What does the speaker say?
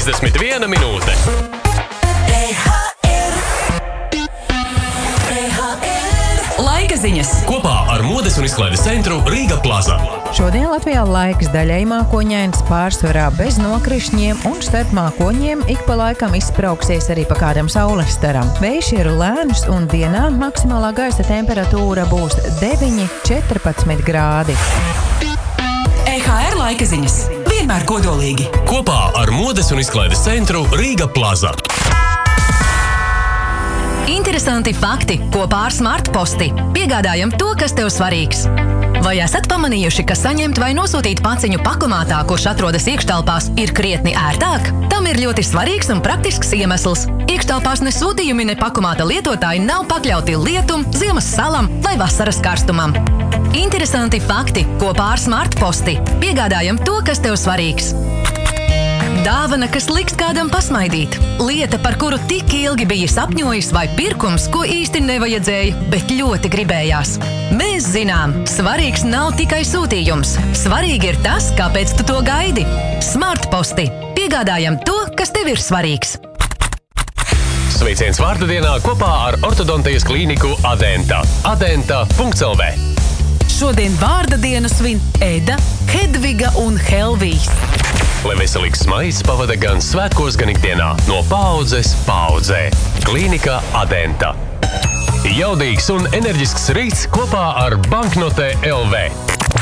51 minūte. Laika ziņas Kopā ar modes un izklaides centru Rīga Plaza. Šodien Latvijā laiks daļai mākoņains, pārsvarā bez nokrišņiem, un starp mākoņiem ik pa laikam izsprauksies arī pa kādam saules staram. Vējš ir lēns un dienā maksimālā gaisa temperatūra būs 9–14 grādi. EHR laika ziņas vienmēr kodolīgi. Kopā ar modes un izklaides centru Rīga Plaza. Interesanti fakti kopā ar Smartposti. Piegādājam to, kas tev svarīgs. Vai esat pamanījuši, ka saņemt vai nosūtīt paciņu pakomātā, kurš atrodas iekštelpās, ir krietni ērtāk? Tam ir ļoti svarīgs un praktisks iemesls. Iekštelpās ne sūtījumi, ne pakomāta lietotāji nav pakļauti lietum, ziemas salam vai vasaras karstumam. Interesanti fakti kopā ar Smartposti. Piegādājam to, kas tev svarīgs. Dāvana, kas liks kādam pasmaidīt. Lieta, par kuru tik ilgi biji sapņojis, vai pirkums, ko īsti nevajadzēja, bet ļoti gribējās. Mēs zinām, svarīgs nav tikai sūtījums. Svarīgi ir tas, kāpēc tu to gaidi. Smartposti. Piegādājam to, kas tev ir svarīgs. Sveiciens vārda dienā kopā ar ortodontijas klīniku Adenta. Adenta.lv. Šodien vārda dienu svin Eda, Hedviga un Helvijs. Lai veselīgs smaids pavada gan svētkos, gan ikdienā. No paaudzes paaudzē. Klīnika Adenta. Jaudīgs un enerģisks rīts kopā ar Banknote LV.